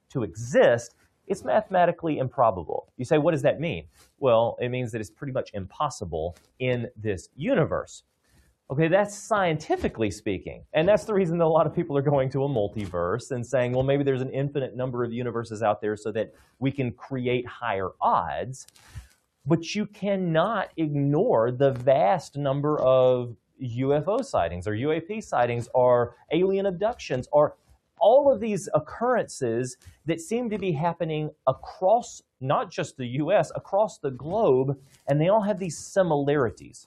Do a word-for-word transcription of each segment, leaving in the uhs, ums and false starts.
to exist, it's mathematically improbable. You say, what does that mean? Well, it means that it's pretty much impossible in this universe. Okay, that's scientifically speaking. And that's the reason that a lot of people are going to a multiverse and saying, well, maybe there's an infinite number of universes out there so that we can create higher odds. But you cannot ignore the vast number of U F O sightings or U A P sightings or alien abductions or all of these occurrences that seem to be happening across not just the U S, across the globe, and they all have these similarities.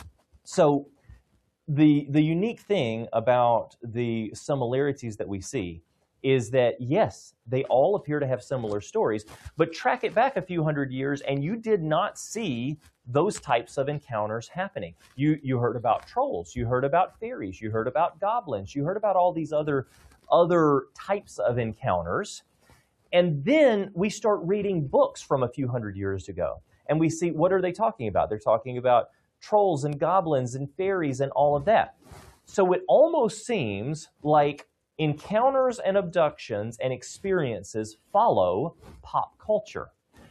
So the, the unique thing about the similarities that we see is that, yes, they all appear to have similar stories, but track it back a few hundred years and you did not see those types of encounters happening. You, you heard about trolls, you heard about fairies, you heard about goblins, you heard about all these other, other types of encounters. And then we start reading books from a few hundred years ago, and we see, what are they talking about? They're talking about trolls and goblins and fairies and all of that. So it almost seems like encounters and abductions and experiences follow pop culture.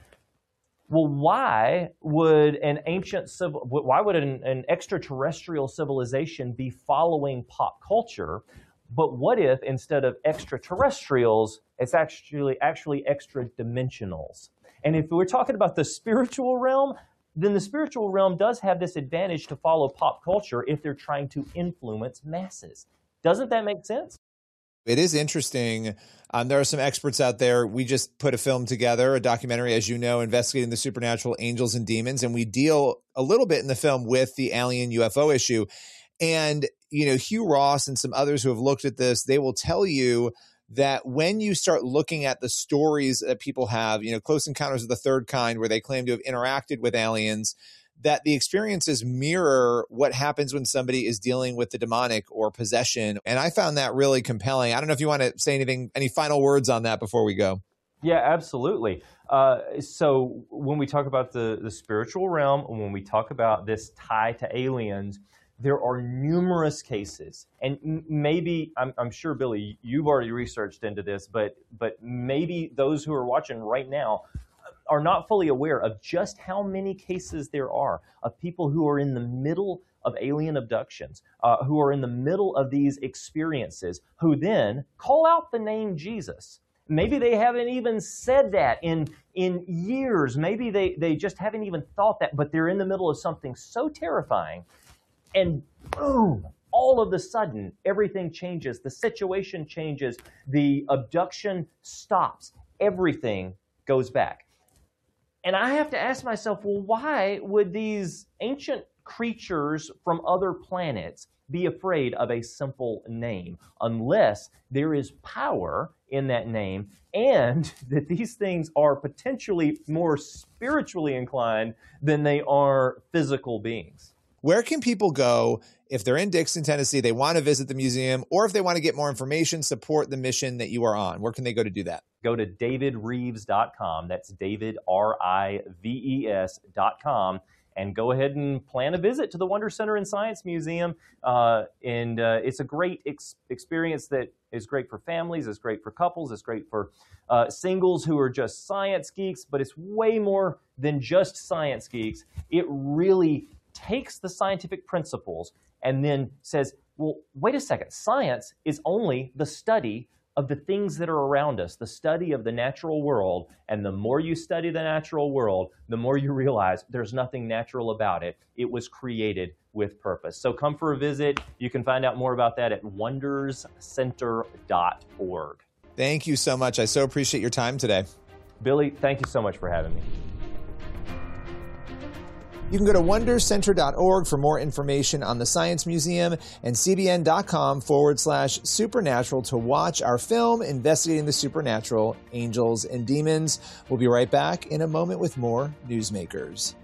Well, why would an ancient civil, why would an, an extraterrestrial civilization be following pop culture? But what if instead of extraterrestrials, it's actually actually extra dimensionals? And if we're talking about the spiritual realm, then the spiritual realm does have this advantage to follow pop culture if they're trying to influence masses. Doesn't that make sense? It is interesting. Um, there are some experts out there. We just put a film together, a documentary, as you know, investigating the supernatural, angels and demons. And we deal a little bit in the film with the alien U F O issue. And, you know, Hugh Ross and some others who have looked at this, they will tell you that when you start looking at the stories that people have, you know, Close Encounters of the Third Kind, where they claim to have interacted with aliens, that the experiences mirror what happens when somebody is dealing with the demonic or possession. And I found that really compelling. I don't know if you want to say anything, any final words on that before we go. Yeah, absolutely. Uh, so when we talk about the, the spiritual realm, when we talk about this tie to aliens, there are numerous cases, and maybe, I'm, I'm sure, Billy, you've already researched into this, but but maybe those who are watching right now are not fully aware of just how many cases there are of people who are in the middle of alien abductions, uh, who are in the middle of these experiences, who then call out the name Jesus. Maybe they haven't even said that in, in years. Maybe they, they just haven't even thought that, but they're in the middle of something so terrifying. And boom, all of a sudden, everything changes. The situation changes. The abduction stops. Everything goes back. And I have to ask myself, well, why would these ancient creatures from other planets be afraid of a simple name unless there is power in that name and that these things are potentially more spiritually inclined than they are physical beings? Where can people go if they're in Dixon, Tennessee, they want to visit the museum, or if they want to get more information, support the mission that you are on? Where can they go to do that? Go to david reeves dot com. That's David, R I V E S dot com. And go ahead and plan a visit to the Wonder Center and Science Museum. Uh, and uh, it's a great ex experience that is great for families, it's great for couples, it's great for uh, singles who are just science geeks, but it's way more than just science geeks. It really takes the scientific principles and then says, well, wait a second, science is only the study of the things that are around us, the study of the natural world. And the more you study the natural world, the more you realize there's nothing natural about it. It was created with purpose. So come for a visit. You can find out more about that at wonders center dot org. Thank you so much. I so appreciate your time today. Billy, thank you so much for having me. You can go to wonders center dot org for more information on the Science Museum and c b n dot com forward slash supernatural to watch our film investigating the supernatural, angels and demons. We'll be right back in a moment with more Newsmakers.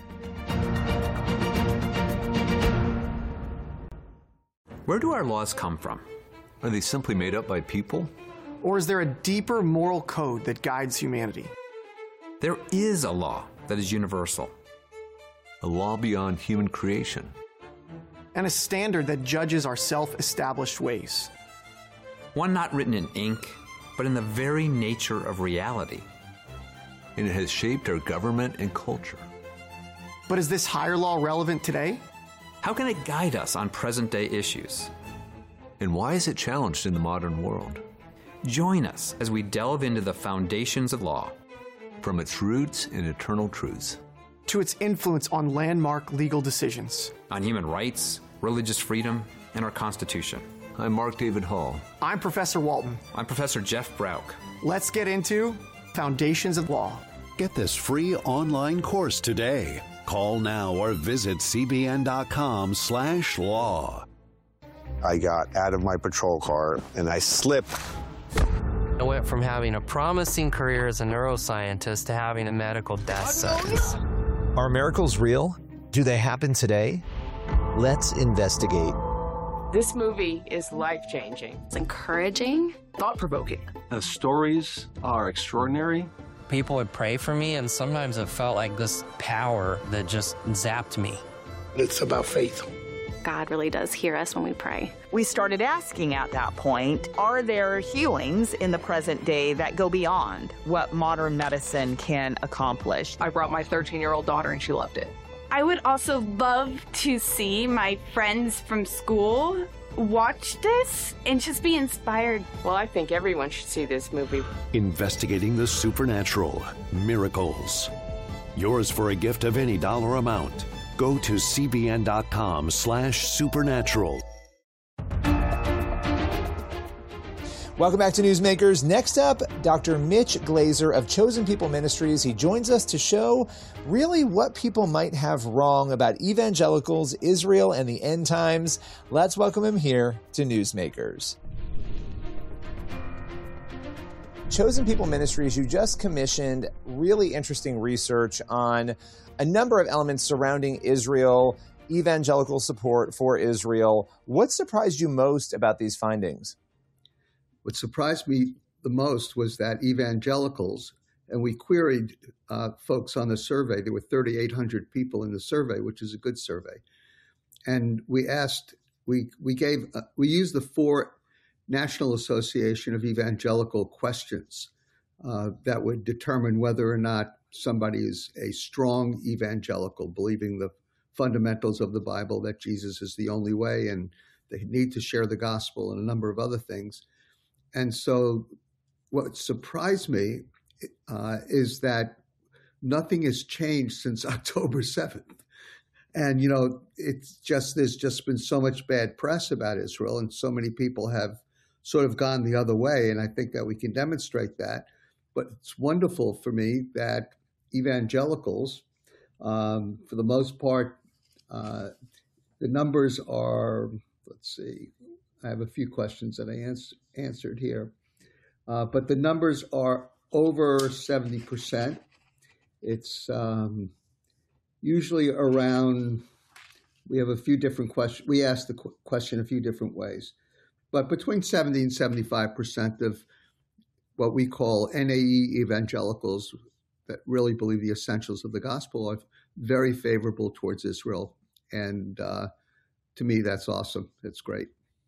Where do our laws come from? Are they simply made up by people? Or is there a deeper moral code that guides humanity? There is a law that is universal. A law beyond human creation. And a standard that judges our self-established ways. One not written in ink, but in the very nature of reality. And it has shaped our government and culture. But is this higher law relevant today? How can it guide us on present-day issues? And why is it challenged in the modern world? Join us as we delve into the foundations of law. From its roots and eternal truths, To its influence on landmark legal decisions. On human rights, religious freedom, and our Constitution. I'm Mark David Hall. I'm Professor Walton. I'm Professor Jeff Brauch. Let's get into Foundations of Law. Get this free online course today. Call now or visit cbn.com slash law. I got out of my patrol car and I slipped. I went from having a promising career as a neuroscientist to having a medical death sentence. Are miracles real? Do they happen today? Let's investigate. This movie is life-changing. It's encouraging. Thought-provoking. The stories are extraordinary. People would pray for me, and sometimes it felt like this power that just zapped me. It's about faith. God really does hear us when we pray. We started asking at that point, are there healings in the present day that go beyond what modern medicine can accomplish? I brought my thirteen-year-old daughter, and she loved it. I would also love to see my friends from school watch this and just be inspired. Well, I think everyone should see this movie. Investigating the supernatural. Miracles. Yours for a gift of any dollar amount. Go to cbn.com slash supernatural. Welcome back to Newsmakers. Next up, Doctor Mitch Glaser of Chosen People Ministries. He joins us to show really what people might have wrong about evangelicals, Israel, and the end times. Let's welcome him here to Newsmakers. Chosen People Ministries, you just commissioned really interesting research on a number of elements surrounding Israel, evangelical support for Israel. What surprised you most about these findings? What surprised me the most was that evangelicals, and we queried uh, folks on the survey, there were thirty-eight hundred people in the survey, which is a good survey. And we asked, we we gave, uh, we used the four National Association of Evangelical questions uh, that would determine whether or not somebody is a strong evangelical, believing the fundamentals of the Bible, that Jesus is the only way, and they need to share the gospel and a number of other things. And so what surprised me uh, is that nothing has changed since October seventh. And, you know, it's just, there's just been so much bad press about Israel, and so many people have sort of gone the other way. And I think that we can demonstrate that. But it's wonderful for me that evangelicals, um, for the most part, uh, the numbers are, let's see, I have a few questions that I ans- answered here, uh, but the numbers are over seventy percent. It's um, usually around, we have a few different questions. We ask the qu- question a few different ways, but between seventy and seventy-five percent of what we call N A E evangelicals that really believe the essentials of the gospel are very favorable towards Israel. And uh, to me, that's awesome. It's great.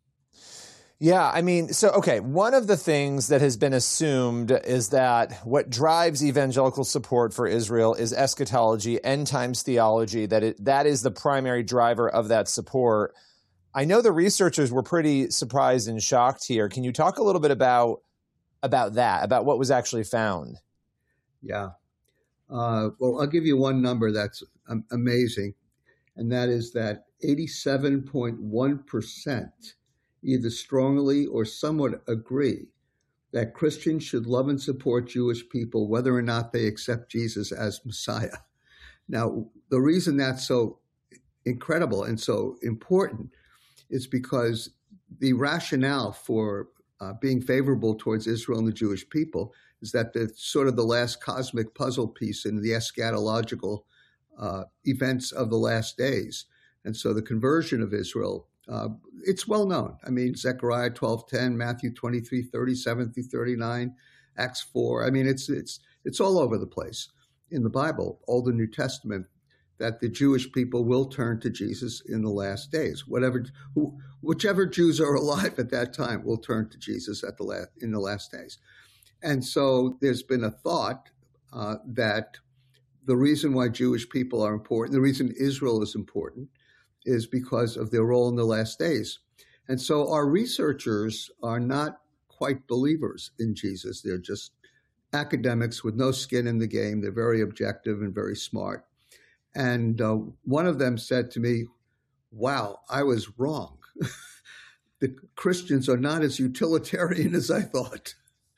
Yeah, I mean, so, okay, one of the things that has been assumed is that what drives evangelical support for Israel is eschatology, end times theology, that it, that is the primary driver of that support. I know the researchers were pretty surprised and shocked here. Can you talk a little bit about, about that, about what was actually found? Yeah. Uh, well, I'll give you one number that's um, amazing, and that is that eighty-seven point one percent either strongly or somewhat agree that Christians should love and support Jewish people, whether or not they accept Jesus as Messiah. Now, the reason that's so incredible and so important is because the rationale for uh, being favorable towards Israel and the Jewish people is that they're sort of the last cosmic puzzle piece in the eschatological uh, events of the last days. And so the conversion of Israel, Uh, it's well known. I mean, Zechariah twelve ten, Matthew twenty-three thirty-seven through thirty-nine, Acts four. I mean, it's it's it's all over the place in the Bible, all the New Testament. that the Jewish people will turn to Jesus in the last days. Whatever, who, whichever Jews are alive at that time will turn to Jesus at the last, in the last days. And so there's been a thought uh, that the reason why Jewish people are important, the reason Israel is important, is because of their role in the last days. And so our researchers are not quite believers in Jesus. They're just academics with no skin in the game. They're very objective and very smart. And uh, one of them said to me, wow, I was wrong. The Christians are not as utilitarian as I thought.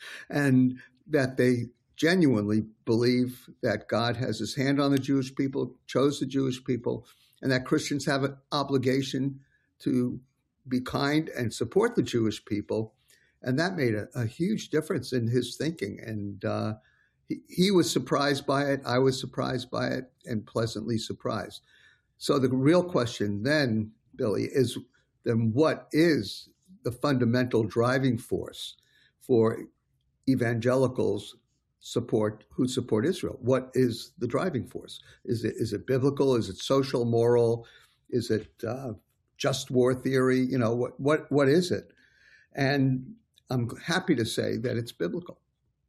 And that they genuinely believe that God has his hand on the Jewish people, chose the Jewish people, and that Christians have an obligation to be kind and support the Jewish people. And that made a, a huge difference in his thinking. And uh, he, he was surprised by it. I was surprised by it, and pleasantly surprised. So the real question then, Billy, is then what is the fundamental driving force for evangelicals support who support Israel? What is the driving force? Is it is it biblical? Is it social, moral? Is it uh, just war theory? You know, what what what is it? And I'm happy to say that it's biblical.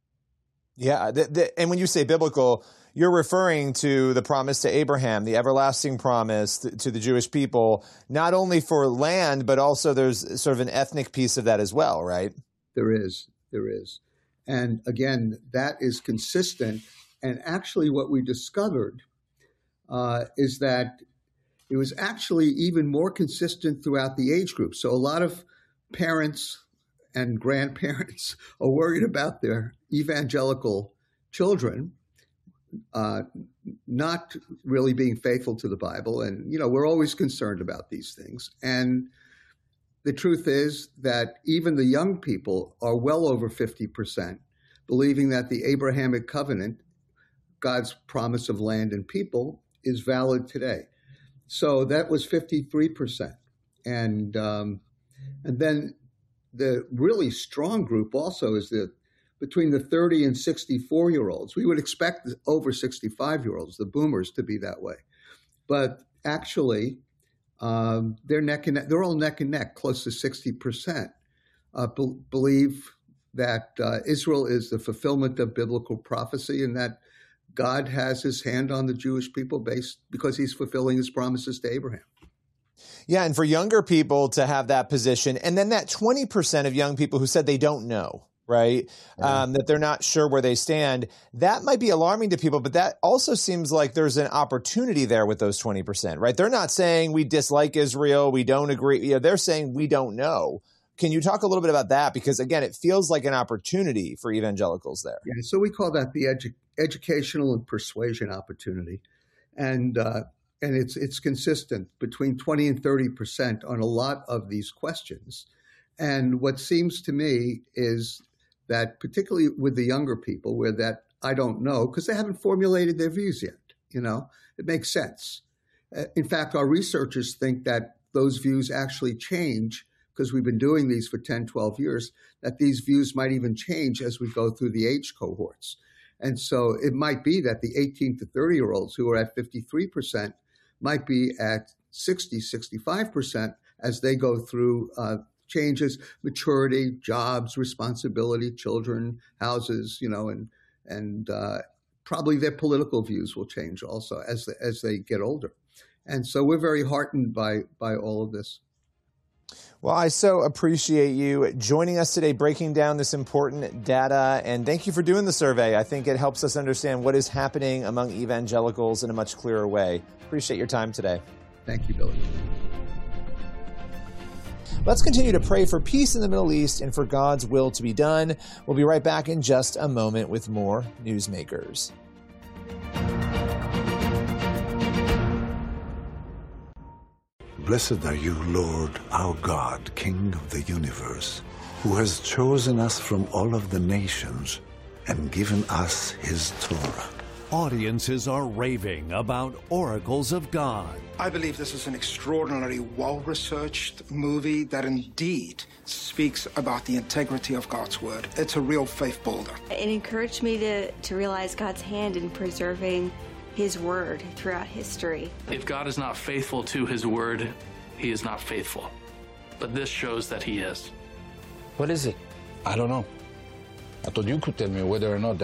Yeah, the, the, and when you say biblical, you're referring to the promise to Abraham, the everlasting promise to, to the Jewish people, not only for land, but also there's sort of an ethnic piece of that as well, right? There is, there is. And again, that is consistent. And actually what we discovered uh, is that it was actually even more consistent throughout the age group. So a lot of parents and grandparents are worried about their evangelical children uh, not really being faithful to the Bible. And, you know, we're always concerned about these things. And the truth is that even the young people are well over fifty percent believing that the Abrahamic covenant, God's promise of land and people, is valid today. So that was fifty-three percent. And um, and then the really strong group also is the between the thirty and sixty-four year olds. We would expect the over sixty-five year olds, the boomers, to be that way. But actually, um, they're neck and neck, they're all neck and neck, close to sixty percent uh, be- believe that uh, Israel is the fulfillment of biblical prophecy and that God has his hand on the Jewish people based because he's fulfilling his promises to Abraham. Yeah, and for younger people to have that position, and then that twenty percent of young people who said they don't know, right, yeah. um, that they're not sure where they stand, that might be alarming to people, but that also seems like there's an opportunity there with those twenty percent, right? They're not saying we dislike Israel, we don't agree. You know, they're saying we don't know. Can you talk a little bit about that? Because, again, it feels like an opportunity for evangelicals there. Yeah, so we call that the edu- educational and persuasion opportunity. And uh, and it's it's consistent between twenty and thirty percent on a lot of these questions. And what seems to me is that particularly with the younger people, where that I don't know, because they haven't formulated their views yet, you know, it makes sense. Uh, in fact, our researchers think that those views actually change because we've been doing these for ten, twelve years, that these views might even change as we go through the age cohorts. And so it might be that the eighteen to thirty year olds who are at fifty-three percent might be at sixty, sixty-five percent as they go through uh, changes, maturity, jobs, responsibility, children, houses, you know, and and uh, probably their political views will change also as the, as they get older. And so we're very heartened by by all of this. Well, I so appreciate you joining us today, breaking down this important data, and thank you for doing the survey. I think it helps us understand what is happening among evangelicals in a much clearer way. Appreciate your time today. Thank you, Billy. Let's continue to pray for peace in the Middle East and for God's will to be done. We'll be right back in just a moment with more Newsmakers. Blessed are you, Lord, our God, King of the universe, who has chosen us from all of the nations and given us his Torah. Audiences are raving about Oracles of God. I believe this is an extraordinarily well-researched movie that indeed speaks about the integrity of God's word. It's a real faith builder. It encouraged me to, to realize God's hand in preserving his word throughout history. If God is not faithful to his word, he is not faithful. But this shows that he is. What is it? I don't know. I thought you could tell me whether or not